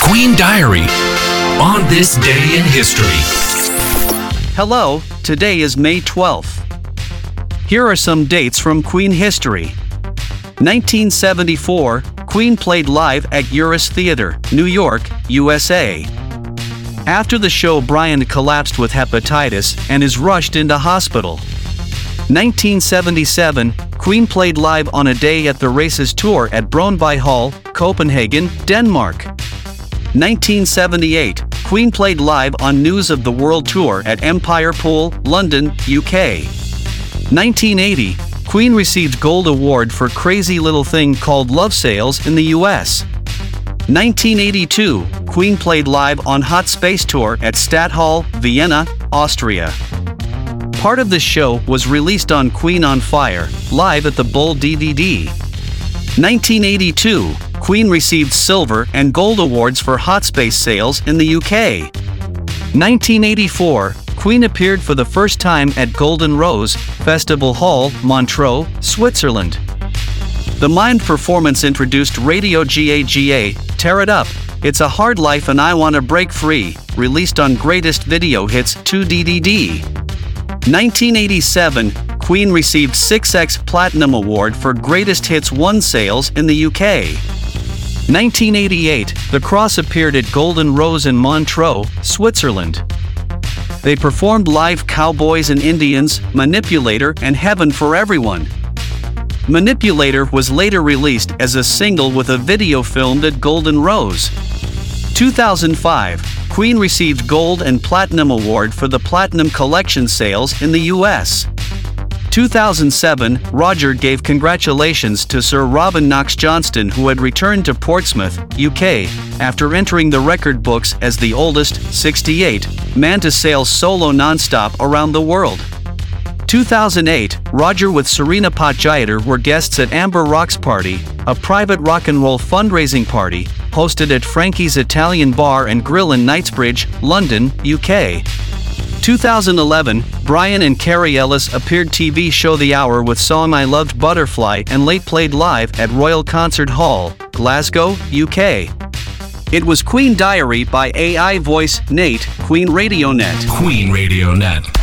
Queen Diary on this day in history. Hello, today is May 12th. Here are some dates from Queen history. 1974, Queen played live at Uris Theatre, New York, USA. After the show, Brian collapsed with hepatitis and is rushed into hospital. 1977, Queen played live on A Day at the Races tour at Brøndby Hall, Copenhagen, Denmark. 1978, Queen played live on News of the World tour at Empire Pool, London, UK. 1980, Queen received Gold Award for Crazy Little Thing Called Love Sales in the US. 1982, Queen played live on Hot Space Tour at Stadthalle, Vienna, Austria. Part of this show was released on Queen on Fire, live at the Bull DVD. 1982, Queen received Silver and Gold Awards for Hot Space sales in the UK. 1984, Queen appeared for the first time at Golden Rose Festival Hall, Montreux, Switzerland. The Mind performance introduced Radio GAGA, Tear It Up, It's a Hard Life and I Wanna Break Free, released on Greatest Video Hits 2 DDD. 1987, Queen received 6X Platinum Award for Greatest Hits 1 sales in the UK. 1988, The Cross appeared at Golden Rose in Montreux, Switzerland. They performed live Cowboys and Indians, Manipulator and Heaven for Everyone. Manipulator was later released as a single with a video filmed at Golden Rose. 2005, Queen received Gold and Platinum Award for the Platinum Collection sales in the US. 2007, Roger gave congratulations to Sir Robin Knox-Johnston, who had returned to Portsmouth, UK, after entering the record books as the oldest, 68, man to sail solo non-stop around the world. 2008, Roger with Serena Patjaider were guests at Amber Rock's Party, a private rock and roll fundraising party, hosted at Frankie's Italian Bar and Grill in Knightsbridge, London, UK. 2011, Brian and Carrie Ellis appeared TV show The Hour with Song I Loved Butterfly and late played live at Royal Concert Hall, Glasgow, UK. It was Queen Diary by AI voice Nate, Queen Radio Net. Queen Radio Net.